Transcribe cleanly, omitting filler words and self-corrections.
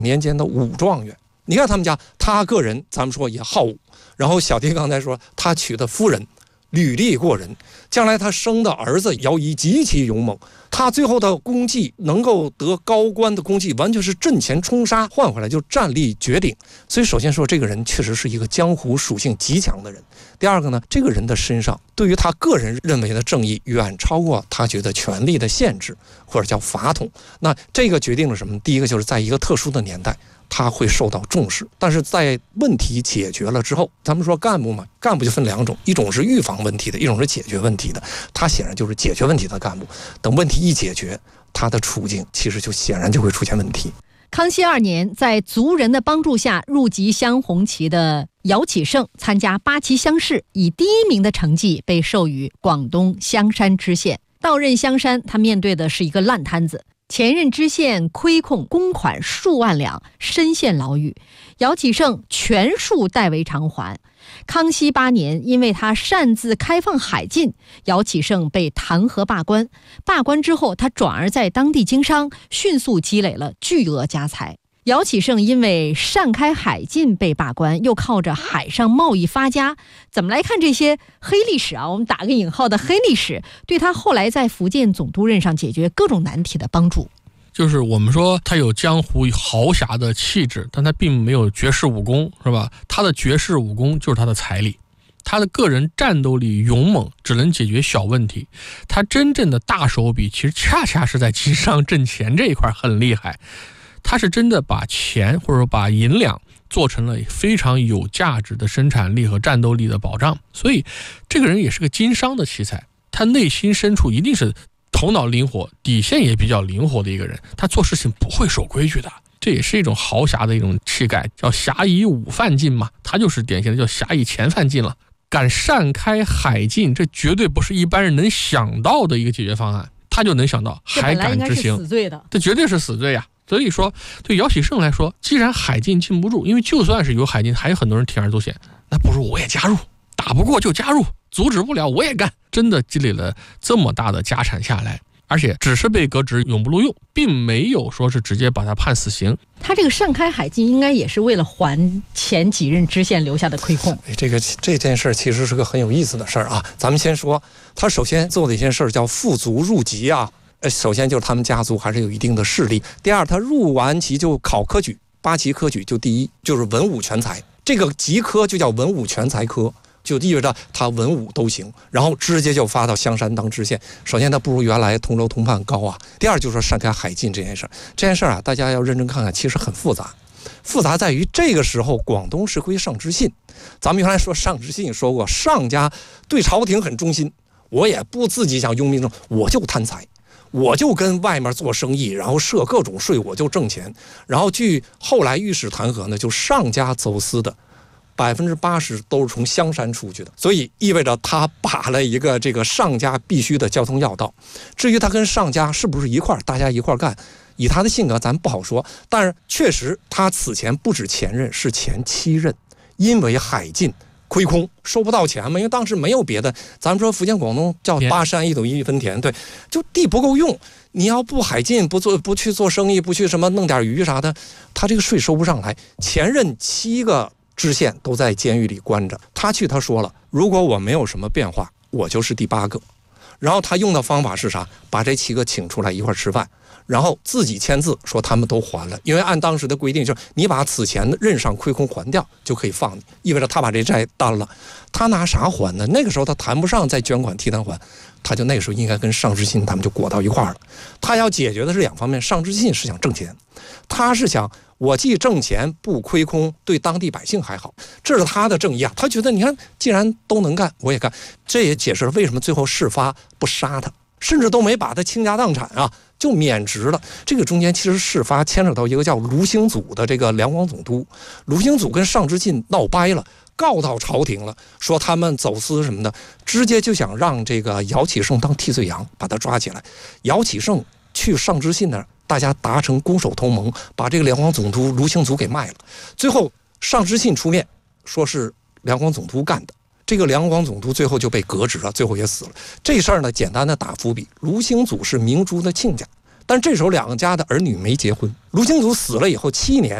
年间的武状元。你看他们家，他个人咱们说也好武，然后小弟刚才说他娶的夫人履历过人，将来他生的儿子姚仪极其勇猛，他最后的功绩能够得高官的功绩，完全是阵前冲杀换回来，就战力绝顶。所以首先说这个人确实是一个江湖属性极强的人。第二个呢，这个人的身上对于他个人认为的正义远超过他觉得权力的限制或者叫法统。那这个决定了什么？第一个就是在一个特殊的年代他会受到重视，但是在问题解决了之后，咱们说干部嘛，干部就分两种，一种是预防问题的，一种是解决问题的。他显然就是解决问题的干部，等问题一解决，他的处境其实就显然就会出现问题。 康熙2年，在族人的帮助下入籍镶红旗的姚启圣参加8旗乡试，以第1名的成绩被授予广东香山知县。到任香山，他面对的是一个烂摊子。前任知县亏空公款数万两，深陷牢狱，姚启圣全数代为偿还。康熙8年，因为他擅自开放海禁，姚启圣被弹劾罢官。罢官之后，他转而在当地经商，迅速积累了巨额家财。姚启圣因为擅开海禁被罢官，又靠着海上贸易发家。怎么来看这些黑历史啊？我们打个引号的黑历史，对他后来在福建总督任上解决各种难题的帮助。 就是我们说他有江湖豪侠的气质，但他并没有绝世武功，是吧？他的绝世武功就是他的财力，他的个人战斗力勇猛，只能解决小问题。他真正的大手笔其实恰恰是在经商挣钱这一块很厉害。他是真的把钱或者说把银两做成了非常有价值的生产力和战斗力的保障，所以这个人也是个经商的奇才，他内心深处一定是头脑灵活，底线也比较灵活的一个人，他做事情不会守规矩的，这也是一种豪侠的一种气概，叫侠以武犯禁嘛，他就是典型的叫侠以钱犯禁了。敢擅开海禁，这绝对不是一般人能想到的一个解决方案，他就能想到，还敢执行， 死罪的， 这绝对是死罪呀。所以说对姚启圣来说，既然海禁禁不住，因为就算是有海禁还有很多人铤而走险，那不如我也加入，打不过就加入，阻止不了我也干。真的积累了这么大的家产下来，而且只是被革职永不录用，并没有说是直接把他判死刑。 他这个擅开海禁应该也是为了还前几任知县留下的亏空。 这件事其实是个很有意思的事儿啊。咱们先说他首先做的一件事叫富族入籍啊。首先就是他们家族还是有一定的势力。第二，他入完旗就考科举，8旗科举就第1，就是文武全才。这个籍科就叫文武全才科，就意味着他文武都行，然后直接就发到香山当知县。首先他不如原来同州同判高啊。第二就是说擅开海禁这件事啊，大家要认真看看，其实很复杂。复杂在于这个时候广东是归上知信，咱们原来说上知信说过，上家对朝廷很忠心，我也不自己想拥兵政，我就贪财，我就跟外面做生意，然后设各种税，我就挣钱。然后据后来御史弹劾呢，就上家走私的80%都是从香山出去的，所以意味着他把了一个这个上家必须的交通要道。至于他跟上家是不是一块大家一块干，以他的性格咱不好说，但是确实他此前不止前任，是前7任，因为海禁亏空收不到钱嘛，因为当时没有别的，咱们说福建广东叫8山1斗1分田，对，就地不够用，你要不海禁，不去做生意，不去什么弄点鱼啥的，他这个税收不上来。前任7个知县都在监狱里关着，他说了，如果我没有什么变化，我就是第8个。然后他用的方法是啥？把这7个请出来一块吃饭，然后自己签字说他们都还了，因为按当时的规定，就是你把此前的任上亏空还掉就可以放你，意味着他把这债担了。他拿啥还呢？那个时候他谈不上再捐款替他还，他就那个时候应该跟上知信他们就裹到一块了。他要解决的是2方面，上知信是想挣钱，他是想我既挣钱不亏空，对当地百姓还好，这是他的正义啊。他觉得你看既然都能干我也干，这也解释了为什么最后事发不杀他，甚至都没把他倾家荡产啊，就免职了。这个中间其实事发牵扯到一个叫卢兴祖的这个两广总督，卢兴祖跟上知信闹掰了，告到朝廷了，说他们走私什么的，直接就想让这个姚启圣当替罪羊，把他抓起来。姚启圣去上知信那儿，大家达成攻守同盟，把这个两广总督卢兴祖给卖了。最后上知信出面说是两广总督干的，这个两广总督最后就被革职了，最后也死了。这事儿呢，简单的打伏笔，卢兴祖是明珠的亲家， 但这时候两家的儿女没结婚。卢清祖死了以后7年，